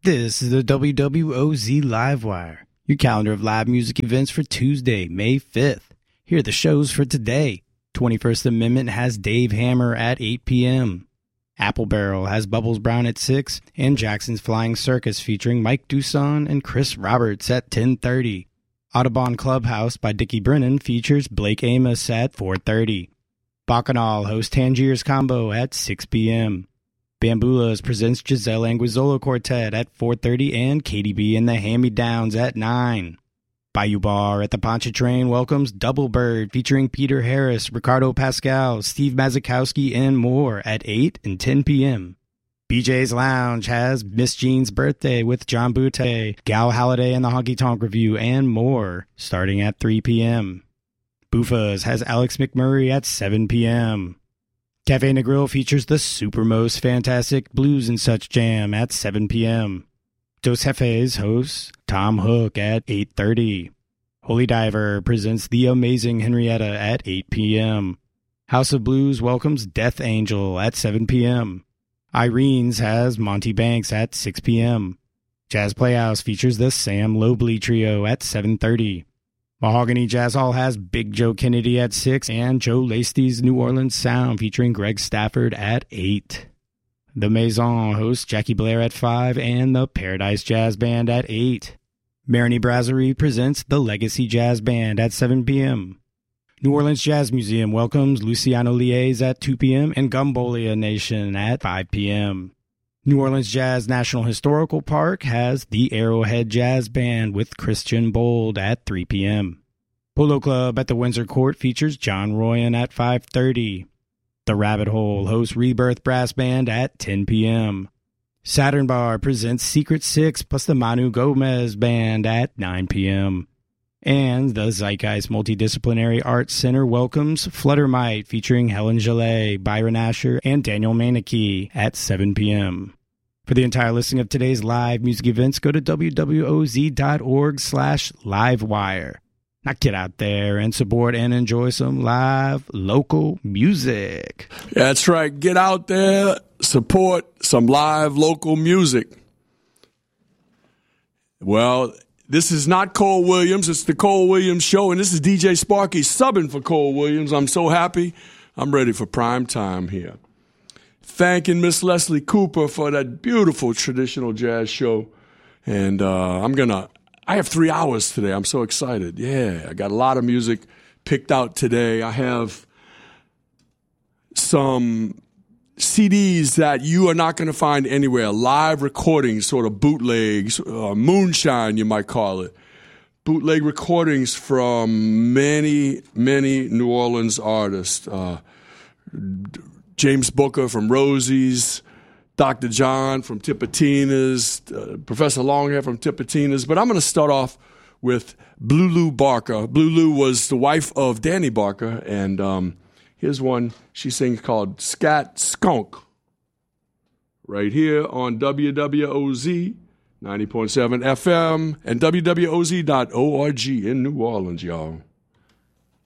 This is the WWOZ Livewire, your calendar of live music events for Tuesday, May 5th. Here are the shows for today. 21st Amendment has Dave Hammer at 8 p.m. Apple Barrel has Bubbles Brown at 6, and Jackson's Flying Circus featuring Mike Dusson and Chris Roberts at 10:30. Audubon Clubhouse by Dickie Brennan features Blake Amos at 4:30. Bacchanal hosts Tangier's Combo at 6 p.m. Bambulas presents Giselle Anguizzola Quartet at 4:30 and KDB and the Hand-Me-Downs at 9. Bayou Bar at the Pontchartrain welcomes Double Bird featuring Peter Harris, Ricardo Pascal, Steve Mazikowski, and more at 8 and 10 p.m. BJ's Lounge has Miss Jean's Birthday with John Butte, Gal Halliday and the Honky Tonk Review, and more starting at 3 p.m. Buffa's has Alex McMurray at 7 p.m. Cafe Negril features the Supermost Fantastic Blues and Such Jam at 7 p.m. Dos Jefes hosts Tom Hook at 8:30. Holy Diver presents The Amazing Henrietta at 8 p.m. House of Blues welcomes Death Angel at 7 p.m. Irene's has Monty Banks at 6 p.m. Jazz Playhouse features the Sam Lobley Trio at 7:30. Mahogany Jazz Hall has Big Joe Kennedy at 6 and Joe Lasty's New Orleans Sound featuring Greg Stafford at 8. The Maison hosts Jackie Blair at 5 and the Paradise Jazz Band at 8. Marigny Brasserie presents the Legacy Jazz Band at 7 p.m. New Orleans Jazz Museum welcomes Luciano Lies at 2 p.m. and Gumbolia Nation at 5 p.m. New Orleans Jazz National Historical Park has the Arrowhead Jazz Band with Christian Bold at 3 p.m. Polo Club at the Windsor Court features John Royan at 5:30. The Rabbit Hole hosts Rebirth Brass Band at 10 p.m. Saturn Bar presents Secret Six plus the Manu Gomez Band at 9 p.m. And the Zeitgeist Multidisciplinary Arts Center welcomes Fluttermite featuring Helen Gillet, Byron Asher, and Daniel Maneke at 7 p.m. For the entire listing of today's live music events, go to wwoz.org/livewire. Now get out there and support and enjoy some live local music. That's right. Get out there, support some live local music. Well, this is not Cole Williams. It's the Cole Williams Show, and this is DJ Sparky subbing for Cole Williams. I'm so happy. I'm ready for prime time here. Thanking Miss Leslie Cooper for that beautiful traditional jazz show. And I have 3 hours today. I'm so excited. Yeah, I got a lot of music picked out today. I have some CDs that you are not going to find anywhere, live recordings, sort of bootlegs, moonshine, you might call it. Bootleg recordings from many, many New Orleans artists. James Booker from Rosie's, Dr. John from Tipitina's, Professor Longhair from Tipitina's. But I'm going to start off with Blue Lou Barker. Blue Lou was the wife of Danny Barker, and here's one she sings called Scat Skunk. Right here on WWOZ 90.7 FM and WWOZ.org in New Orleans, y'all.